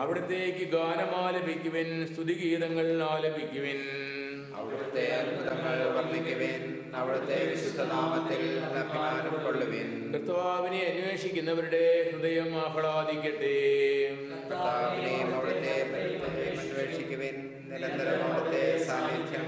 അവിടത്തേക്ക് ഗാനമാലപിക്കുവിൻ, സ്തുതിഗീതങ്ങൾ ആലപിക്കുവിൻ. അവിടുത്തെ അത്ഭുതങ്ങൾ വർണ്ണിക്കുവിൻ, അവിടുത്തെ വിശുദ്ധനാമത്തിൽ അഭിമാനം കൊള്ളുവിൻ. കർത്താവിനെ അന്വേഷിക്കുന്നവരുടെ ഹൃദയം ആഹ്ലാദിക്കട്ടെ. കർത്താവിനെയും അവിടുത്തെ അന്വേഷിക്കുവിൻ, നിരന്തരം അവിടുത്തെ സാന്നിധ്യം